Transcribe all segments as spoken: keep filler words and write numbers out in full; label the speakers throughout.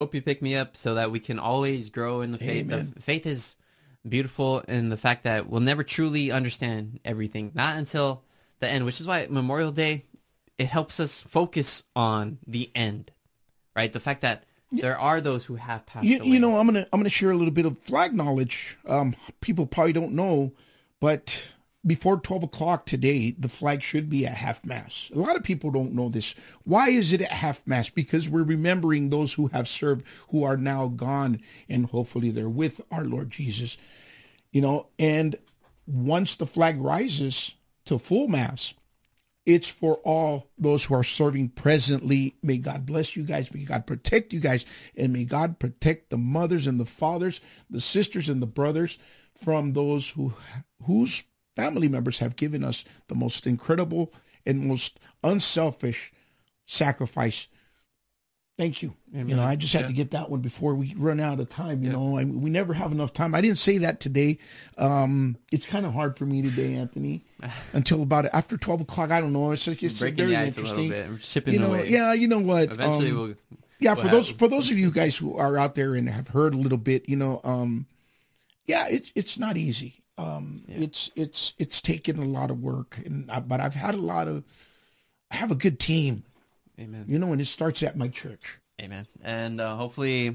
Speaker 1: hope you pick me up so that we can always grow in the faith.
Speaker 2: Amen.
Speaker 1: The faith is beautiful in the fact that we'll never truly understand everything, not until the end, which is why Memorial Day, it helps us focus on the end, right? The fact that yeah. there are those who have passed
Speaker 2: you,
Speaker 1: away.
Speaker 2: You know, I'm gonna I'm gonna share a little bit of flag knowledge. Um, people probably don't know, but before twelve o'clock today, the flag should be at half mast. A lot of people don't know this. Why is it at half mast? Because we're remembering those who have served, who are now gone, and hopefully they're with our Lord Jesus. You know, and once the flag rises to full mast, it's for all those who are serving presently. May God bless you guys. May God protect you guys. And may God protect the mothers and the fathers, the sisters and the brothers from those who whose family members have given us the most incredible and most unselfish sacrifice. Thank you. Amen. You know, I just had yeah. to get that one before we run out of time. You yeah. know, I, we never have enough time. I didn't say that today. Um, it's kind of hard for me today, Anthony, until about after twelve o'clock. I don't know. It's, it's
Speaker 1: breaking
Speaker 2: very
Speaker 1: the ice
Speaker 2: interesting.
Speaker 1: a little bit. We're chipping
Speaker 2: you know,
Speaker 1: away.
Speaker 2: Yeah, you know what?
Speaker 1: Eventually
Speaker 2: um,
Speaker 1: we'll.
Speaker 2: Yeah,
Speaker 1: we'll
Speaker 2: for those
Speaker 1: have,
Speaker 2: for those of you guys who are out there and have heard a little bit, you know, um, yeah, it's it's not easy. Um, yeah. It's it's it's taken a lot of work, and I, but I've had a lot of. I have a good team.
Speaker 1: Amen.
Speaker 2: You know, and it starts at my church.
Speaker 1: Amen. And uh, hopefully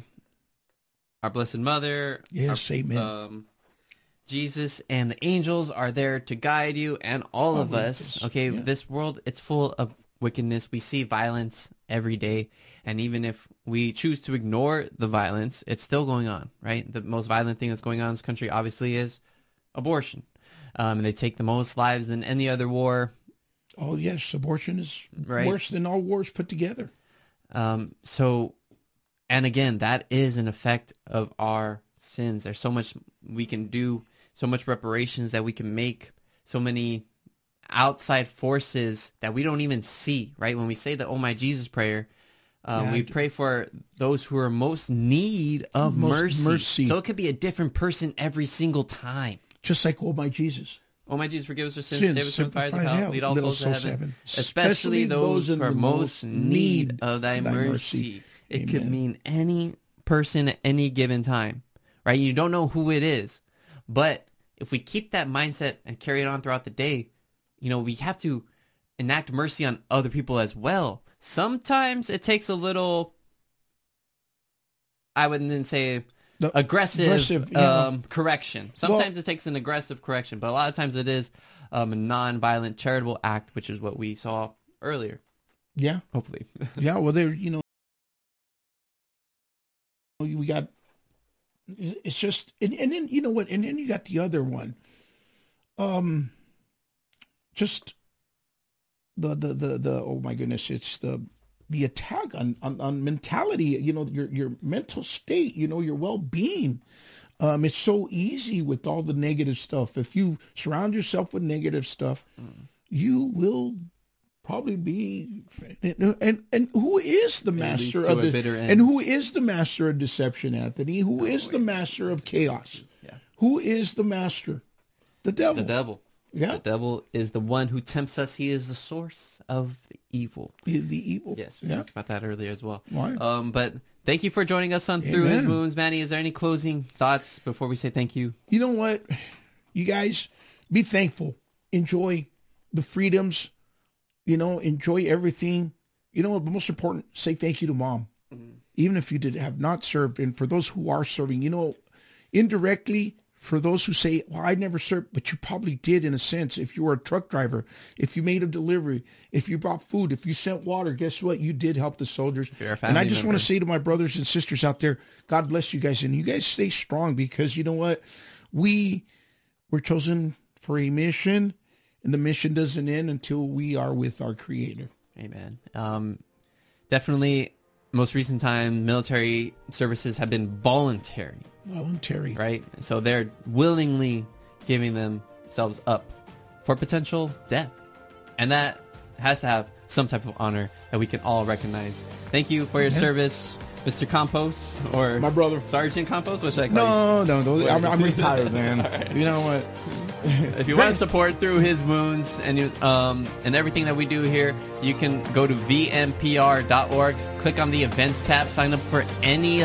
Speaker 1: our Blessed Mother,
Speaker 2: yes,
Speaker 1: our,
Speaker 2: amen.
Speaker 1: Um, Jesus and the angels are there to guide you and all, all of us. Okay, yeah. This world, it's full of wickedness. We see violence every day. And even if we choose to ignore the violence, it's still going on, right? The most violent thing that's going on in this country, obviously, is abortion. Um, and they take the most lives than any other war.
Speaker 2: Oh, yes, abortion is
Speaker 1: right.
Speaker 2: worse than all wars put together.
Speaker 1: Um, so, and again, that is an effect of our sins. There's so much we can do, so much reparations that we can make, so many outside forces that we don't even see, right? When we say the Oh My Jesus prayer, um, yeah, we pray for those who are most need of
Speaker 2: most
Speaker 1: mercy.
Speaker 2: mercy.
Speaker 1: So it could be a different person every single time.
Speaker 2: Just like Oh My Jesus.
Speaker 1: Oh my Jesus, forgive us our sins,
Speaker 2: sins
Speaker 1: save us from fires of hell,
Speaker 2: hell,
Speaker 1: lead all souls to heaven, heaven,
Speaker 2: especially,
Speaker 1: especially those
Speaker 2: those
Speaker 1: who are most need of thy, thy mercy. mercy. It Amen. Could mean any person at any given time, right? You don't know who it is, but if we keep that mindset and carry it on throughout the day, you know, we have to enact mercy on other people as well. Sometimes it takes a little, I wouldn't say... The aggressive, aggressive yeah. um, correction. Sometimes well, it takes an aggressive correction, but a lot of times it is um, a non-violent charitable act, which is what we saw earlier.
Speaker 2: Yeah.
Speaker 1: Hopefully.
Speaker 2: yeah, well, there, you know, we got, it's just, and, and then, you know what, and then you got the other one. Um, just the, the, the, the, oh my goodness, it's the, the attack on, on, on mentality, you know, your, your mental state, you know, your well-being. Um, it's so easy with all the negative stuff. If you surround yourself with negative stuff, mm. you will probably be, and, and who is the master of the, and who is the master of deception, Anthony? Who oh, is wait. the master of chaos?
Speaker 1: Yeah.
Speaker 2: Who is the master? The devil.
Speaker 1: The devil.
Speaker 2: Yeah.
Speaker 1: The devil is the one who tempts us. He is the source of the evil.
Speaker 2: The, the evil.
Speaker 1: Yes, we
Speaker 2: yeah.
Speaker 1: talked about that earlier as well.
Speaker 2: Why?
Speaker 1: Um, but thank you for joining us on
Speaker 2: Amen.
Speaker 1: Through His Wounds. Manny, is there any closing thoughts before we say thank you?
Speaker 2: You know what? You guys, be thankful. Enjoy the freedoms. You know, enjoy everything. You know what? Most important, say thank you to Mom. Mm-hmm. Even if you did have not served. And for those who are serving, you know, indirectly, for those who say, well, I never served, but you probably did in a sense. If you were a truck driver, if you made a delivery, if you brought food, if you sent water, guess what? You did help the soldiers. And I just member. want to say to my brothers and sisters out there, God bless you guys. And you guys stay strong because you know what? We were chosen for a mission, and the mission doesn't end until we are with our Creator.
Speaker 1: Amen. Um, definitely, most recent time, military services have been voluntary.
Speaker 2: Voluntary.
Speaker 1: Right? So they're willingly giving themselves up for potential death. And that has to have some type of honor that we can all recognize. Thank you for your
Speaker 2: Amen.
Speaker 1: service. Mister Campos or
Speaker 2: my brother.
Speaker 1: Sergeant Campos? What should I call
Speaker 2: No,
Speaker 1: you?
Speaker 2: no, no. I'm, I'm retired, man. Right. You know what?
Speaker 1: If you want to support through his wounds and you, um and everything that we do here, you can go to v m p r dot org, click on the events tab, sign up for any